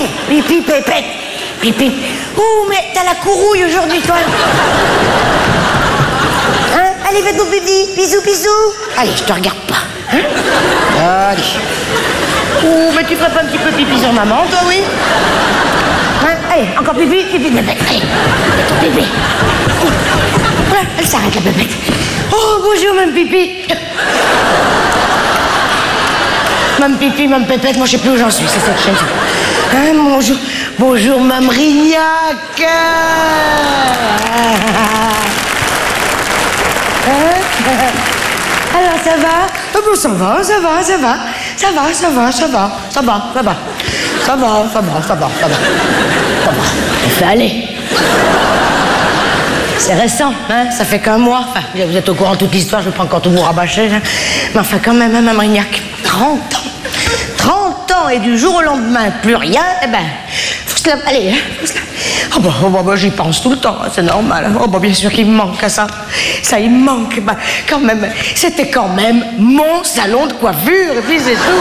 Pipi, pépette. Pipi. Ouh, mais t'as la courouille aujourd'hui, toi. Hein? Allez, faites mon pipi. Bisous, bisous. Allez, je te regarde pas. Hein? Allez. Ouh, mais tu ferais pas un petit peu pipi sur maman, toi, oui? Hein? Allez, encore pipi, pipi, pépette. Allez, ton pipi. Voilà, elle s'arrête, la pépette. Oh, bonjour, même pipi. Mme Pipi, Mme Pépette, moi je sais plus où j'en suis, c'est cette chaîne. Hein, bonjour, bonjour, Mme Rignac. Hein? Alors ça va? Oh, bon, ça va. Enfin, allez. C'est récent, hein? Ça fait qu'un mois. Enfin, vous êtes au courant de toute l'histoire, je vais pas encore tout vous rabâcher. Hein? Mais enfin, quand même, hein, Mme Rignac, 30 ans. 30 ans et du jour au lendemain, plus rien, eh ben, faut se la... Allez, hein, faut se la... Oh bah, j'y pense tout le temps, hein, c'est normal. Oh bah, bien sûr qu'il me manque à ça. Ça, il me manque. Bah, quand même, c'était quand même mon salon de coiffure, et puis c'est tout.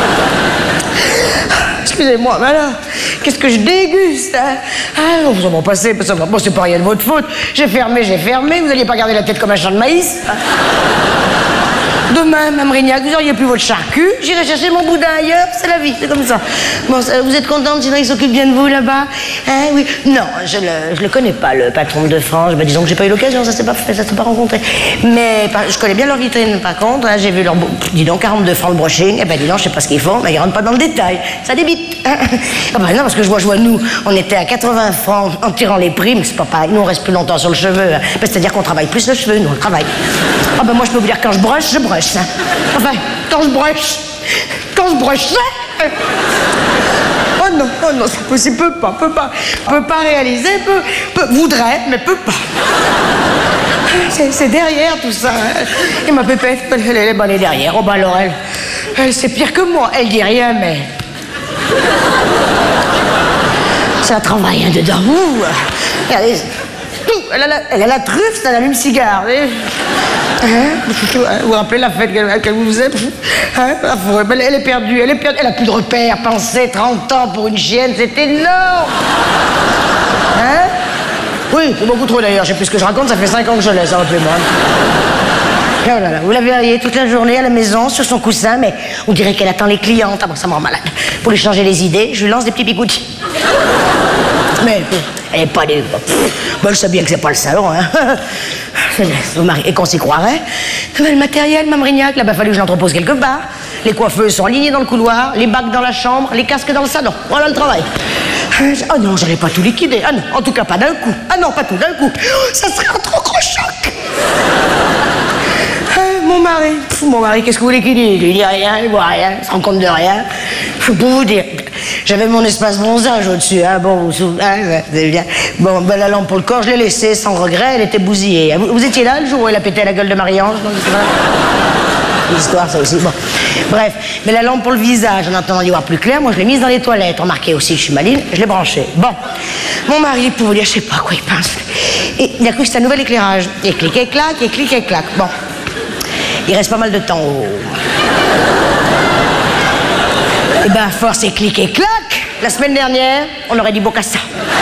Excusez-moi, mais alors, qu'est-ce que je déguste, hein? Ah, vous en passez, parce que bon, c'est pas rien de votre faute. J'ai fermé, vous n'alliez pas garder la tête comme un champ de maïs. Demain, Mme Rignac, vous auriez plus votre charcu, j'irai chercher mon boudin ailleurs, c'est la vie, c'est comme ça. Bon, vous êtes contente, Cédric s'occupe bien de vous là-bas? Hein, oui. Non, je le connais pas, le patron de France. Ben, disons que j'ai pas eu l'occasion, ça s'est pas fait, ça s'est pas rencontré. Mais je connais bien leur vitrine, par contre, hein, j'ai vu leur... Dis donc, 42 francs le brushing, eh ben dis donc, je sais pas ce qu'ils font, mais ils rentrent pas dans le détail, ça débite. Hein. Ah ben non, parce que je vois, nous, on était à 80 francs en tirant les primes, c'est pas pareil, nous on reste plus longtemps sur le cheveu, hein. Ben, c'est-à-dire qu'on travaille plus le cheveu, nous on travaille. Ah ben moi je peux vous dire, quand je broche, hein. Enfin, quand je broche ça. Oh non, c'est possible, peut pas réaliser, voudrait, mais peut pas. C'est derrière tout ça. Hein. Et ma pépette, elle est derrière. Oh bah alors elle c'est pire que moi. Elle dit rien, mais... Ça travaille hein, dedans. Ouh. Regardez, elle a la truffe, c'est un allume-cigare. Hein? Vous vous rappelez la fête qu'elle vous faisait? Hein? Elle est perdue, elle a plus de repères. Pensez, 30 ans pour une chienne, c'est énorme. Hein? Oui, c'est beaucoup trop d'ailleurs, je sais plus ce que je raconte, ça fait 5 ans que je laisse, rappelez-moi. Oh là là, vous la verriez toute la journée à la maison, sur son coussin, mais on dirait qu'elle attend les clientes. Ah bon, ça me rend malade. Pour lui changer les idées, je lui lance des petits picoutis. Mais elle est pas des... Bon, je sais bien que c'est pas le salon, hein. Et qu'on s'y croirait. Le matériel, Mme Rignac, là, fallu que je l'entrepose quelque part. Les coiffeuses sont alignées dans le couloir, les bacs dans la chambre, les casques dans le salon. Voilà le travail. Oh non, j'allais pas tout liquider. Ah non, en tout cas pas d'un coup. Ah non, pas tout d'un coup. Ça serait un trop gros choc. Mon mari, qu'est-ce que vous voulez qu'il dise? Il dit rien, il voit rien, il se rend compte de rien. Faut pour vous dire, j'avais mon espace bronzage au-dessus, hein, bon, vous souvenez, hein, c'est bien. Bon, ben, la lampe pour le corps, je l'ai laissée sans regret, elle était bousillée. Vous étiez là le jour où elle a pété la gueule de Marie-Ange? L'histoire, ça aussi, bon. Bref, mais la lampe pour le visage, en attendant d'y voir plus clair, moi je l'ai mise dans les toilettes. Remarquez aussi que je suis maline, je l'ai branchée. Bon, mon mari, pour vous dire, je sais pas quoi il pense. Et il a cru que c'était un nouvel éclairage. Et clic et clac, et clic et clac. Bon. Il reste pas mal de temps au... Eh ben, à force et clic et clac, la semaine dernière, on aurait dit Bocassa.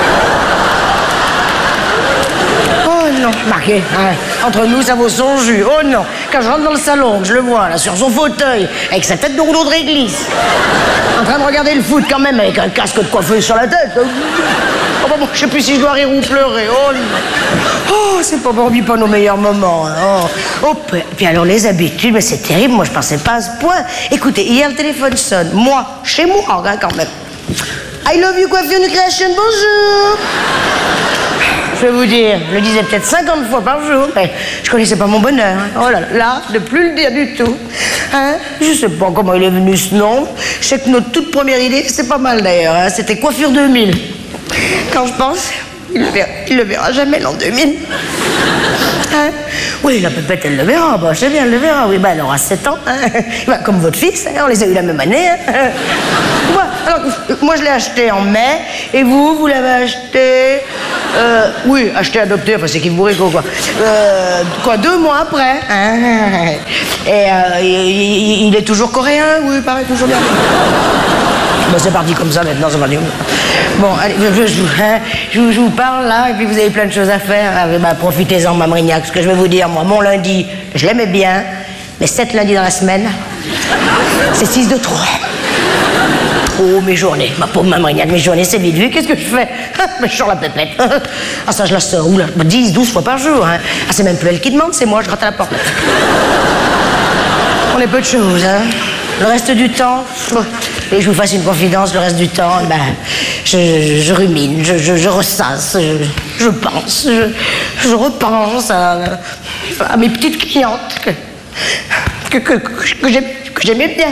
Oh non, marqué, hein. Entre nous, ça vaut son jus. Oh non, quand je rentre dans le salon, que je le vois, là, sur son fauteuil, avec sa tête de rouleau de réglisse, en train de regarder le foot quand même, avec un casque de coiffeuse sur la tête. Oh, bon, je sais plus si je dois rire ou pleurer. Oh non. Oh, c'est pas pour pas nos meilleurs moments. Hein. Oh, puis alors les habitudes, mais c'est terrible, moi je pensais pas à ce point. Écoutez, hier le téléphone sonne, moi, chez moi, hein, quand même. I love you coiffure Nucréation, bonjour. Je vais vous dire, je le disais peut-être 50 fois par jour, mais je connaissais pas mon bonheur. Hein. Oh là, de plus le dire du tout. Hein? Je sais pas comment il est venu ce nom. Je sais que notre toute première idée, c'est pas mal d'ailleurs, hein. C'était Coiffure 2000. Quand je pense, il le verra jamais l'an 2000. Hein? Oui, la pépette, elle le verra. Bah, je sais bien, elle le verra. Oui, bah, elle aura 7 ans. Hein? Bah, comme votre fils, hein? On les a eu la même année. Hein? Alors, moi, je l'ai acheté en mai. Et vous l'avez acheté... oui, acheté, adopté. Enfin, c'est qui vous rigole, quoi. 2 mois après. Hein? Et il est toujours coréen. Oui, pareil, toujours bien. Bon, c'est parti comme ça maintenant, c'est parti comme ça. Bon, allez, je vous parle là, et puis vous avez plein de choses à faire. Ah, bah, profitez-en, Mme Rignac. Ce que je vais vous dire, moi, mon lundi, je l'aimais bien, mais 7 lundis dans la semaine, c'est 6 de trop. Oh, mes journées, ma pauvre Mme Rignac, mes journées, c'est vite vu. Qu'est-ce que je fais? Je sors la pépette. Ah, ça, je la sors, 10, 12 fois par jour. Hein. Ah, c'est même plus elle qui demande, c'est moi, je gratte à la porte. On est peu de choses, hein. Le reste du temps, et je vous fasse une confidence, le reste du temps, ben, je rumine, je ressasse, je pense, je repense à mes petites clientes que j'aimais bien.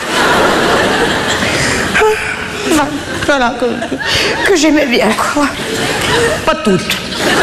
Voilà, que j'aimais bien, quoi. Pas toutes.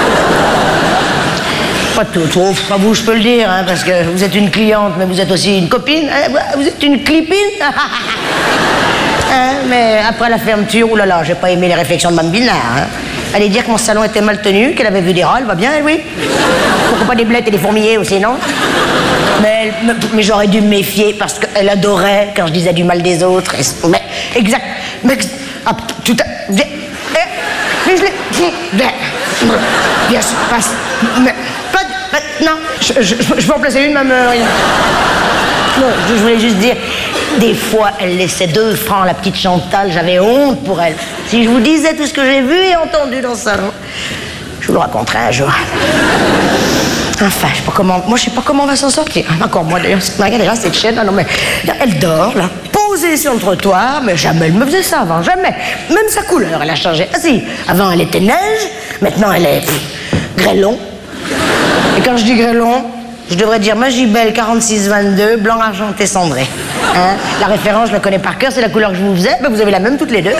Pas toutes. Oh, pas vous, je peux le dire, hein, parce que vous êtes une cliente, mais vous êtes aussi une copine. Hein, vous êtes une clipine. Hein, mais après la fermeture, oulala, j'ai pas aimé les réflexions de Mme Binard. Hein. Allez dire que mon salon était mal tenu, qu'elle avait vu des rats, elle va bien, elle, oui. Pourquoi pas des blettes et des fourmiliers aussi, non? Mais j'aurais dû me méfier parce qu'elle adorait quand je disais du mal des autres. Mais, exact. Mais, ah, tout à... Mais je l'ai... Bien sûr, passe. Mais, non, je peux en placer une, même rien. Non, je voulais juste dire, des fois, elle laissait 2 francs, la petite Chantal, j'avais honte pour elle. Si je vous disais tout ce que j'ai vu et entendu dans le salon, je vous le raconterai un jour. Enfin, je sais pas comment, moi je sais pas comment on va s'en sortir. Encore moi d'ailleurs, regardez là, cette chaîne, non mais, elle dort là, posée sur le trottoir, mais jamais elle me faisait ça avant, jamais. Même sa couleur, elle a changé. Ah si, avant elle était neige, maintenant elle est grêlon. Et quand je dis grêlon, je devrais dire Magibel 4622, blanc argenté cendré. Hein? La référence, je la connais par cœur, c'est la couleur que je vous faisais, ben vous avez la même toutes les deux.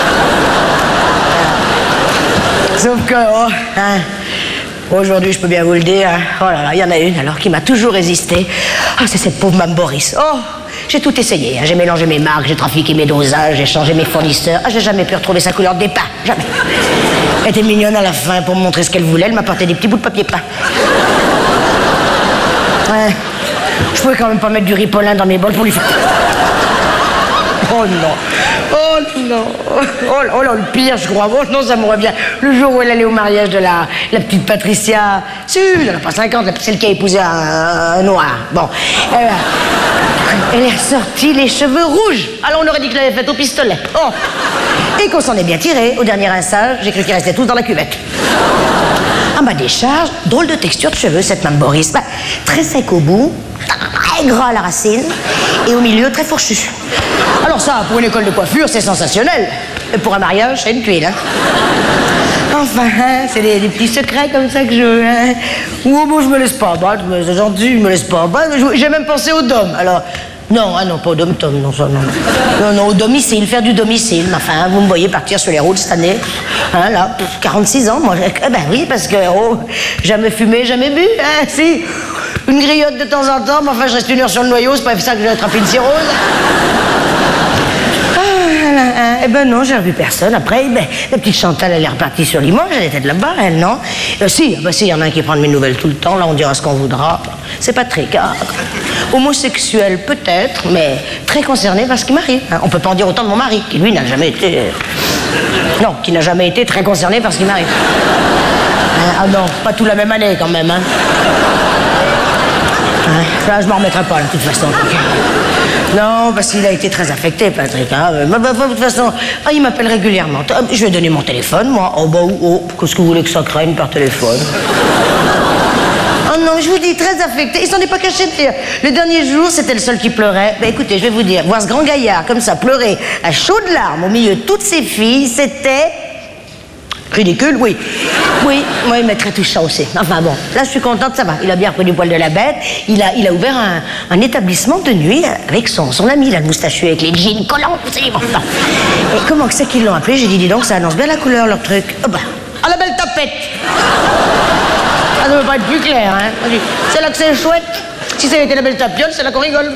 Sauf que, oh, hein, aujourd'hui, je peux bien vous le dire, hein, oh là là, il y en a une alors qui m'a toujours résisté. Ah, c'est cette pauvre Mme Boris. Oh, j'ai tout essayé, hein. J'ai mélangé mes marques, j'ai trafiqué mes dosages, j'ai changé mes fournisseurs. Ah, j'ai jamais pu retrouver sa couleur de départ, jamais. Elle était mignonne à la fin pour me montrer ce qu'elle voulait, elle m'apportait des petits bouts de papier peint. Ouais. Je pouvais quand même pas mettre du ripolin dans mes bols pour lui faire... Oh non, oh non, oh là, le pire, je crois. Oh non, ça me revient. Le jour où elle allait au mariage de la petite Patricia, elle n'a pas 50, celle qui a épousé un noir. Bon, elle est ressortie les cheveux rouges. Alors on aurait dit que je l'avais faite au pistolet. Oh, et qu'on s'en est bien tiré. Au dernier rinçage, j'ai cru qu'ils restaient tous dans la cuvette. À ma décharge, drôle de texture de cheveux, cette Mme Boris. Bah, très sec au bout, très gras à la racine, et au milieu, très fourchu. Alors ça, pour une école de coiffure, c'est sensationnel. Et pour un mariage, c'est une tuile, hein. Enfin, hein, c'est des petits secrets comme ça que je... Hein. Oh, bon, je me laisse pas battre, c'est gentil, je me laisse pas battre. J'ai même pensé au dom, alors... Non, ah non, pas au dom-tom, non, ça, non. Non, au domicile, faire du domicile. Enfin, vous me voyez partir sur les routes cette année. Hein, là, 46 ans, moi. Eh ben oui, parce que, oh, jamais fumé, jamais bu, hein, si. Une griotte de temps en temps, mais enfin, je reste 1 heure sur le noyau, c'est pas ça que j'ai attrapé une cirrhose. Eh ben non, j'ai revu personne. Après, ben, la petite Chantal, elle est repartie sur Limoges, elle était de là-bas, elle, non? Si, il y en a un qui prend de mes nouvelles tout le temps, là, on dira ce qu'on voudra. C'est Patrick, hein. Homosexuel, peut-être, mais très concerné par ce qui m'arrive. Hein. On peut pas en dire autant de mon mari, qui lui n'a jamais été... Non, qui n'a jamais été très concerné par ce qui m'arrive. Ah non, pas tout la même année, quand même, hein. Là, je m'en remettrai pas, là, de toute façon. Non, parce qu'il a été très affecté, Patrick. Hein. De toute façon, il m'appelle régulièrement. Je lui ai donné mon téléphone, moi. Oh, bah, qu'est-ce que vous voulez que ça craigne par téléphone? Oh non, je vous dis, très affecté. Il s'en est pas caché, d'ailleurs. Le dernier jour, c'était le seul qui pleurait. Ben, écoutez, je vais vous dire, voir ce grand gaillard, comme ça, pleurer à chaudes larmes au milieu de toutes ses filles, c'était... ridicule, oui. Oui, moi, il m'est très touchant aussi. Enfin bon, là, je suis contente, ça va. Il a bien repris du poil de la bête. Il a ouvert un établissement de nuit avec son ami, là, le moustachu, avec les jeans collants. Et comment que c'est qu'ils l'ont appelé? J'ai dit, dis donc, ça annonce bien la couleur, leur truc. Oh bah, à la belle tapette. Ça ne veut pas être plus clair, hein. C'est là que c'est chouette. Si ça avait été la belle tapiole, c'est là qu'on rigole.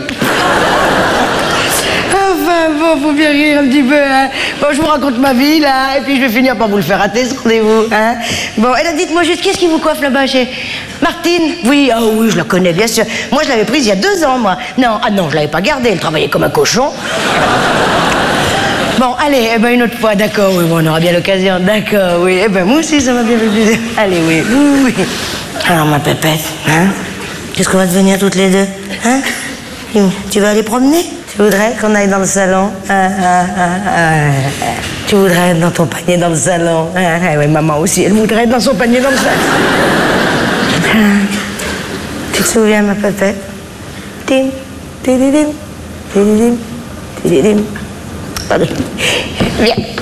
Enfin, bon, faut bien rire un petit peu, hein. Bon, je vous raconte ma vie, là, et puis je vais finir par vous le faire rater, ce rendez-vous, hein. Bon, et là, dites-moi juste, qu'est-ce qui vous coiffe là-bas chez... Martine? Oui, ah oui, je la connais, bien sûr. Moi, je l'avais prise il y a 2 ans, moi. Non, ah non, je l'avais pas gardée, elle travaillait comme un cochon. Bon, allez, eh ben une autre fois, d'accord, oui, bon, on aura bien l'occasion, d'accord, oui. Eh ben moi aussi, ça m'a bien fait plaisir. Allez, oui, oui, oui. Alors, ma pépette, hein, qu'est-ce qu'on va devenir toutes les deux, hein? Tu vas aller promener? Tu voudrais qu'on aille dans le salon? Tu voudrais être dans ton panier dans le salon? Oui, maman aussi, elle voudrait être dans son panier dans le salon. Tu te souviens, ma pépette? Tim, tididim, tididim, tididim. Pardon. Viens.